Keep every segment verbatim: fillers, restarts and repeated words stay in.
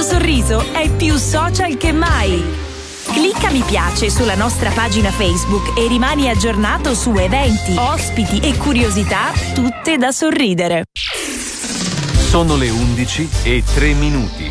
Sorriso è più social che mai. Clicca mi piace sulla nostra pagina Facebook e rimani aggiornato su eventi, ospiti e curiosità tutte da sorridere. Sono le undici e tre minuti.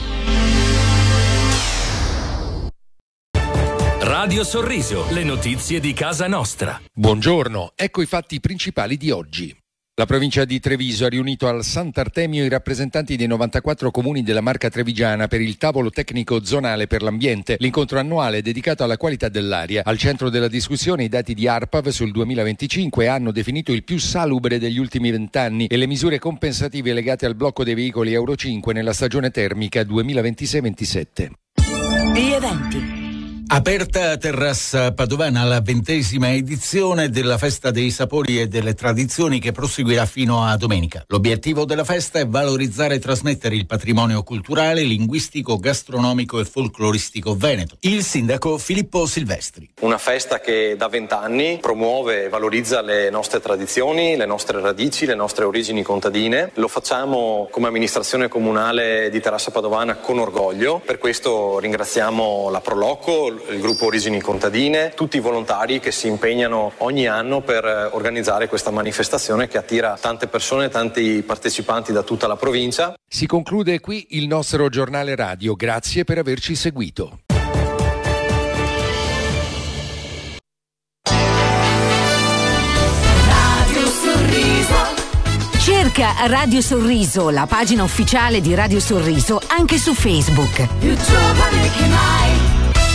Radio Sorriso, le notizie di casa nostra. Buongiorno, ecco i fatti principali di oggi. La provincia di Treviso ha riunito al Sant'Artemio i rappresentanti dei novantaquattro comuni della Marca Trevigiana per il tavolo tecnico zonale per l'ambiente, l'incontro annuale dedicato alla qualità dell'aria. Al centro della discussione i dati di ARPAV sul duemilaventicinque hanno definito il più salubre degli ultimi vent'anni e le misure compensative legate al blocco dei veicoli Euro cinque nella stagione termica duemilaventisei ventisette. Gli eventi. Aperta a Terrassa Padovana la ventesima edizione della Festa dei Sapori e delle Tradizioni che proseguirà fino a domenica. L'obiettivo della festa è valorizzare e trasmettere il patrimonio culturale, linguistico, gastronomico e folcloristico veneto. Il sindaco Filippo Silvestri. Una festa che da vent'anni promuove e valorizza le nostre tradizioni, le nostre radici, le nostre origini contadine. Lo facciamo come amministrazione comunale di Terrassa Padovana con orgoglio. Per questo ringraziamo la Proloco, il gruppo Origini Contadine, tutti i volontari che si impegnano ogni anno per organizzare questa manifestazione che attira tante persone, tanti partecipanti da tutta la provincia. Si conclude qui il nostro giornale radio. Grazie per averci seguito. Radio Sorriso. Cerca Radio Sorriso, la pagina ufficiale di Radio Sorriso, anche su Facebook. Più giovane che mai.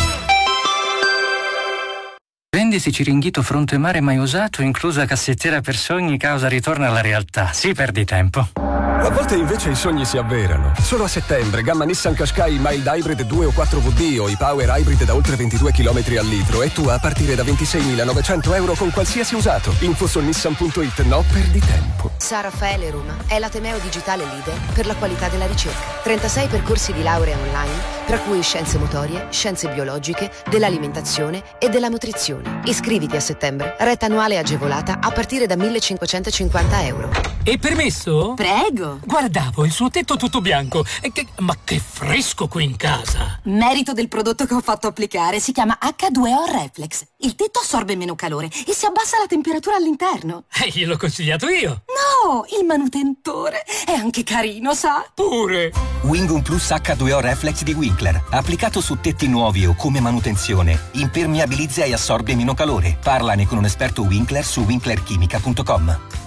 Vendisi Ciringhito fronte mare mai usato, inclusa cassettera per sogni, causa ritorno alla realtà. Si perdi tempo. A volte invece i sogni si avverano. Solo a settembre, gamma Nissan Qashqai Mild Hybrid due o quattro V D o i Power Hybrid da oltre ventidue chilometri al litro e tu a partire da ventisei.novecento euro con qualsiasi usato. Info su nissan punto it, no perdi tempo. San Raffaele Roma è l'ateneo digitale leader per la qualità della ricerca. trentasei percorsi di laurea online, tra cui scienze motorie, scienze biologiche, dell'alimentazione e della nutrizione. Iscriviti a settembre. Retta annuale agevolata a partire da millecinquecentocinquanta euro. E permesso? Prego. Guardavo il suo tetto tutto bianco. E che, ma che fresco qui in casa! Merito del prodotto che ho fatto applicare, si chiama acca due o Reflex. Il tetto assorbe meno calore e si abbassa la temperatura all'interno. Eh, gliel'ho consigliato io. No, il manutentore è anche carino, sa? Pure. Wingum Plus acca due o Reflex di Winkler, applicato su tetti nuovi o come manutenzione, impermeabilizza e assorbe meno calore. Parlane con un esperto Winkler su winkler chimica punto com.